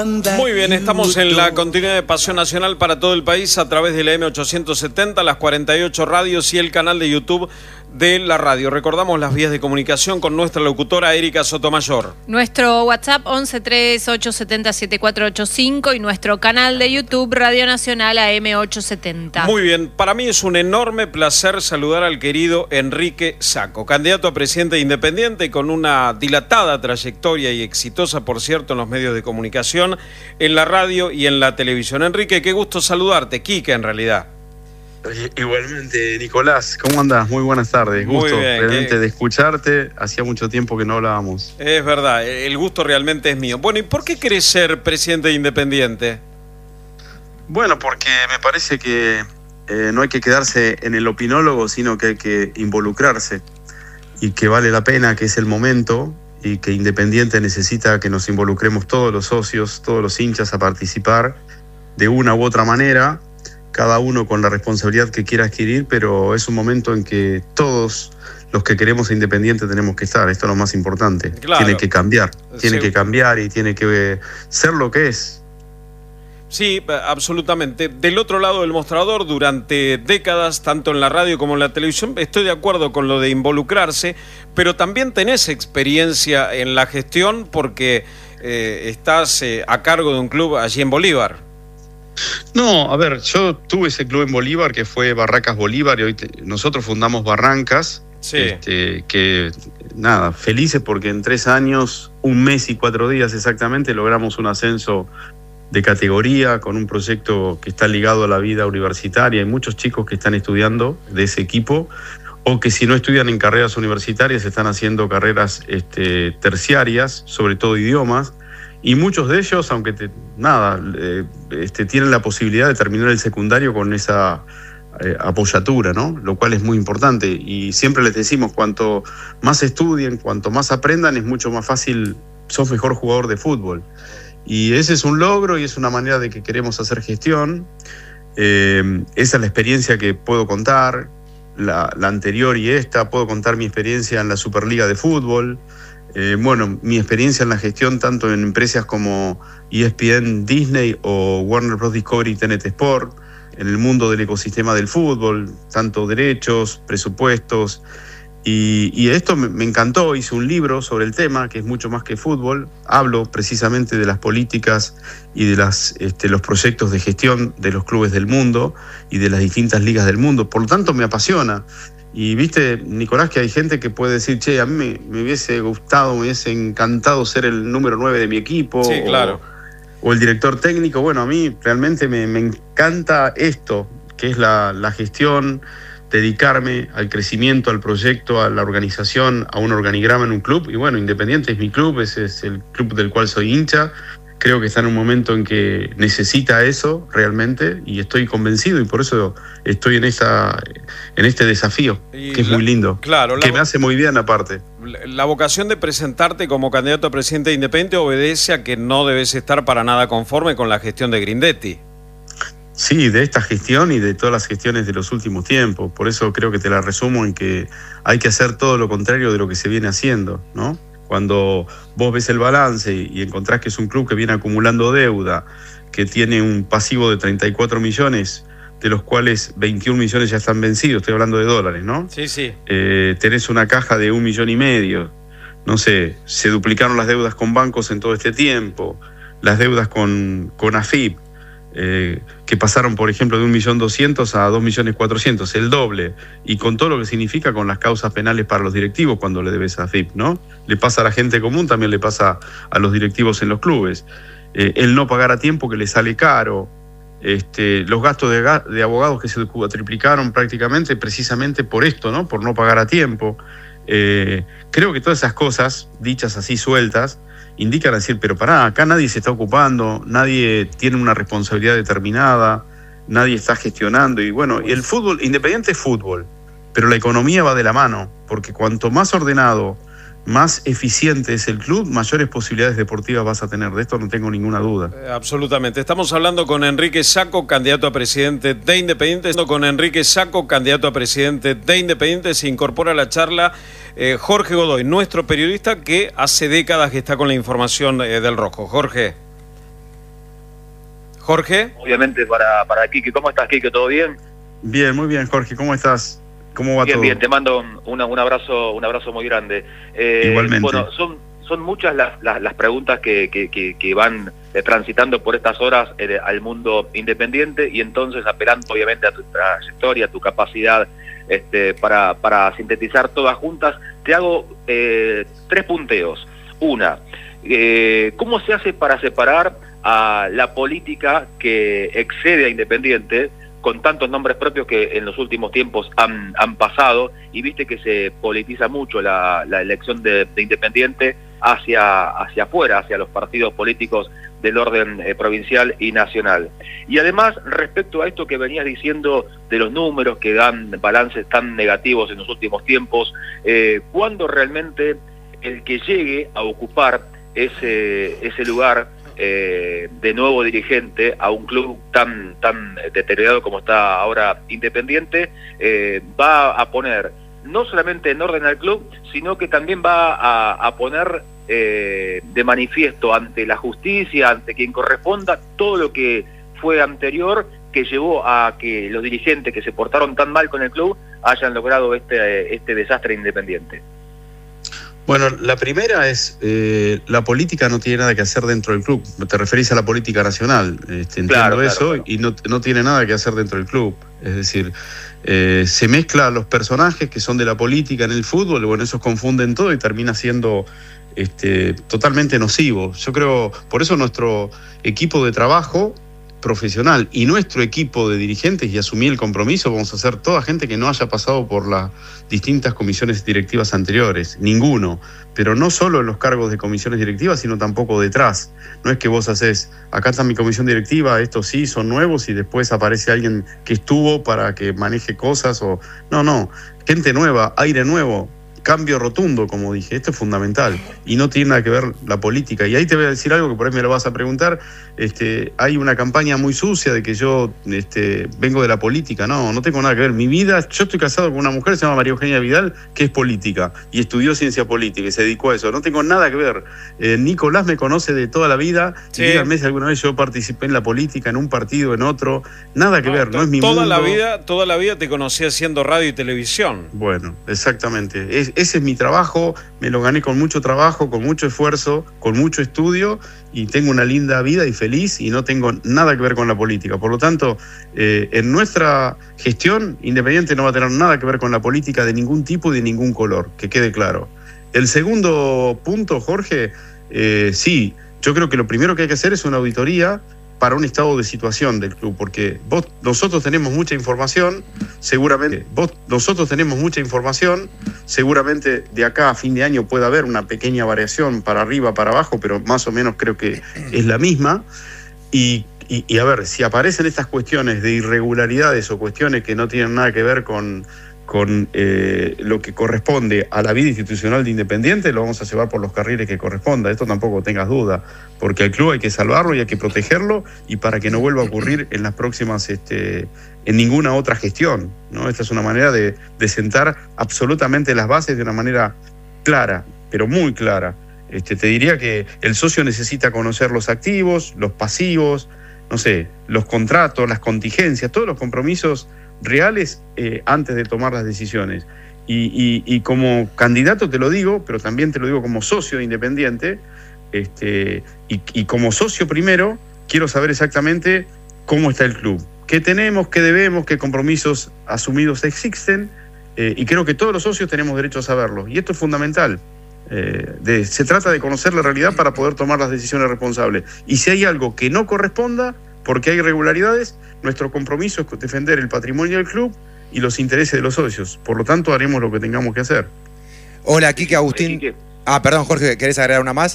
Muy bien, estamos en la continuidad de Pasión Nacional para todo el país a través de la M870, las 48 radios y el canal de YouTube de la radio. Recordamos las vías de comunicación con nuestra locutora Erika Sotomayor. Nuestro WhatsApp 1138707485 y nuestro canal de YouTube Radio Nacional AM870. Muy bien, para mí es un enorme placer saludar al querido Enrique Sacco, candidato a presidente independiente con una dilatada trayectoria y exitosa, por cierto, en los medios de comunicación, en la radio y en la televisión. Enrique, qué gusto saludarte, Quique en realidad. Igualmente, Nicolás, ¿cómo andás? Muy buenas tardes. Muy gusto bien, realmente de escucharte. Hacía mucho tiempo que no hablábamos. Es verdad, el gusto realmente es mío. Bueno, ¿y por qué querés ser presidente independiente? Bueno, porque me parece que no hay que quedarse en el opinólogo, sino que hay que involucrarse. Y que vale la pena, que es el momento, y que Independiente necesita que nos involucremos todos los socios, todos los hinchas a participar de una u otra manera, cada uno con la responsabilidad que quiera adquirir, pero es un momento en que todos los que queremos a Independiente tenemos que estar. Esto es lo más importante. Claro. Tiene que cambiar y tiene que ser lo que es. Sí, absolutamente. Del otro lado del mostrador, durante décadas, tanto en la radio como en la televisión, estoy de acuerdo con lo de involucrarse, pero también tenés experiencia en la gestión porque estás a cargo de un club allí en Bolívar. No, a ver, yo tuve ese club en Bolívar que fue Barracas Bolívar y hoy nosotros fundamos Barrancas. Sí. Que nada, felices porque en 3 años, 1 mes y 4 días exactamente, logramos un ascenso de categoría con un proyecto que está ligado a la vida universitaria. Hay muchos chicos que están estudiando de ese equipo o que si no estudian en carreras universitarias están haciendo carreras terciarias, sobre todo idiomas. Y muchos de ellos, aunque tienen la posibilidad de terminar el secundario con esa apoyatura, ¿no? Lo cual es muy importante. Y siempre les decimos, cuanto más estudien, cuanto más aprendan, es mucho más fácil, sos mejor jugador de fútbol. Y ese es un logro y es una manera de que queremos hacer gestión. Esa es la experiencia que puedo contar, la anterior y esta. Puedo contar mi experiencia en la Superliga de Fútbol. Bueno, mi experiencia en la gestión tanto en empresas como ESPN, Disney o Warner Bros. Discovery, TNT Sport, en el mundo del ecosistema del fútbol, tanto derechos, presupuestos, y esto me encantó. Hice un libro sobre el tema, que es mucho más que fútbol. Hablo precisamente de las políticas y de los proyectos de gestión de los clubes del mundo y de las distintas ligas del mundo, por lo tanto me apasiona. Y viste, Nicolás, que hay gente que puede decir, che, a mí me hubiese gustado, me hubiese encantado ser el número 9 de mi equipo. Sí, claro. O el director técnico. Bueno, a mí realmente me encanta esto, que es la gestión, dedicarme al crecimiento, al proyecto, a la organización, a un organigrama en un club. Y bueno, Independiente es mi club, ese es el club del cual soy hincha. Creo que está en un momento en que necesita eso realmente y estoy convencido y por eso estoy en este desafío, que es muy lindo, claro, que me hace muy bien aparte. La vocación de presentarte como candidato a presidente independiente obedece a que no debes estar para nada conforme con la gestión de Grindetti. Sí, de esta gestión y de todas las gestiones de los últimos tiempos. Por eso creo que te la resumo en que hay que hacer todo lo contrario de lo que se viene haciendo, ¿no? Cuando vos ves el balance y encontrás que es un club que viene acumulando deuda, que tiene un pasivo de 34 millones, de los cuales 21 millones ya están vencidos, estoy hablando de dólares, ¿no? Sí, sí. Tenés una caja de 1,5 millones, no sé, se duplicaron las deudas con bancos en todo este tiempo, las deudas con AFIP, que pasaron, por ejemplo, de 1.200.000 a 2.400.000, el doble, y con todo lo que significa con las causas penales para los directivos cuando le debes a AFIP, ¿no? Le pasa a la gente común, también le pasa a los directivos en los clubes. El no pagar a tiempo, que le sale caro, los gastos de abogados que se triplicaron prácticamente precisamente por esto, ¿no? Por no pagar a tiempo. Creo que todas esas cosas, dichas así sueltas, indican decir, pero pará, acá nadie se está ocupando, nadie tiene una responsabilidad determinada, nadie está gestionando. Y bueno, y el fútbol, Independiente es fútbol, pero la economía va de la mano, porque cuanto más ordenado, más eficiente es el club, mayores posibilidades deportivas vas a tener. De esto no tengo ninguna duda. Absolutamente. Estamos hablando con Enrique Sacco, candidato a presidente de Independiente. Con Enrique Sacco, candidato a presidente de Independiente. Se incorpora a la charla Jorge Godoy, nuestro periodista que hace décadas que está con la información del Rojo. Jorge. Jorge. Obviamente para Quique. ¿Cómo estás, Quique? ¿Todo bien? Bien, muy bien, Jorge. ¿Cómo estás? ¿Cómo va todo? Bien, te mando un abrazo muy grande. Igualmente. Bueno, son muchas las preguntas que van transitando por estas horas al mundo independiente, y entonces apelando obviamente a tu trayectoria, a tu capacidad para sintetizar todas juntas, te hago 3 punteos. Una, ¿cómo se hace para separar a la política que excede a Independiente, con tantos nombres propios que en los últimos tiempos han pasado, y viste que se politiza mucho la elección de Independiente hacia afuera, hacia los partidos políticos del orden provincial y nacional? Y además, respecto a esto que venías diciendo de los números que dan balances tan negativos en los últimos tiempos, ¿cuándo realmente el que llegue a ocupar ese lugar de nuevo dirigente a un club tan deteriorado como está ahora Independiente, va a poner no solamente en orden al club, sino que también va a poner de manifiesto ante la justicia, ante quien corresponda, todo lo que fue anterior, que llevó a que los dirigentes que se portaron tan mal con el club hayan logrado este desastre Independiente? Bueno, la primera es, la política no tiene nada que hacer dentro del club. Te referís a la política nacional, entiendo eso, claro. Y no tiene nada que hacer dentro del club. Es decir, se mezclan los personajes que son de la política en el fútbol, bueno, esos confunden todo y termina siendo totalmente nocivo. Yo creo, por eso nuestro equipo de trabajo profesional y nuestro equipo de dirigentes, y asumí el compromiso, vamos a ser toda gente que no haya pasado por las distintas comisiones directivas anteriores, ninguno, pero no solo en los cargos de comisiones directivas, sino tampoco detrás. No es que vos hacés, acá está mi comisión directiva, estos sí son nuevos, y después aparece alguien que estuvo para que maneje cosas, o no, gente nueva, aire nuevo, cambio rotundo, como dije. Esto es fundamental y no tiene nada que ver la política. Y ahí te voy a decir algo que por ahí me lo vas a preguntar. Hay una campaña muy sucia de que yo vengo de la política. No tengo nada que ver. Mi vida, yo estoy casado con una mujer que se llama María Eugenia Vidal, que es política y estudió ciencia política y se dedicó a eso. No tengo nada que ver. Nicolás me conoce de toda la vida. Sí. Y díganme si alguna vez yo participé en la política, en un partido, en otro. Nada que ver, no es mi mundo. Toda la vida te conocí haciendo radio y televisión. Bueno, exactamente. Ese es mi trabajo, me lo gané con mucho trabajo, con mucho esfuerzo, con mucho estudio, y tengo una linda vida y feliz, y no tengo nada que ver con la política. Por lo tanto, en nuestra gestión, Independiente no va a tener nada que ver con la política de ningún tipo y de ningún color, que quede claro. El segundo punto, Jorge, sí, yo creo que lo primero que hay que hacer es una auditoría para un estado de situación del club, porque nosotros tenemos mucha información, seguramente de acá a fin de año puede haber una pequeña variación para arriba, para abajo, pero más o menos creo que es la misma, y a ver, si aparecen estas cuestiones de irregularidades o cuestiones que no tienen nada que ver con lo que corresponde a la vida institucional de Independiente, lo vamos a llevar por los carriles que corresponda. Esto tampoco tengas duda, porque al club hay que salvarlo y hay que protegerlo, y para que no vuelva a ocurrir en las próximas, en ninguna otra gestión, ¿no? Esta es una manera de sentar absolutamente las bases de una manera clara, pero muy clara. Te diría que el socio necesita conocer los activos, los pasivos, no sé, los contratos, las contingencias, todos los compromisos reales antes de tomar las decisiones. Y como candidato te lo digo, pero también te lo digo como socio de Independiente, y como socio primero, quiero saber exactamente cómo está el club, qué tenemos, qué debemos, qué compromisos asumidos existen, y creo que todos los socios tenemos derecho a saberlo, y esto es fundamental. Se trata de conocer la realidad para poder tomar las decisiones responsables, y si hay algo que no corresponda porque hay irregularidades, nuestro compromiso es defender el patrimonio del club y los intereses de los socios. Por lo tanto, haremos lo que tengamos que hacer. Hola, Quique, Agustín. Perdón, Jorge, ¿querés agregar una más?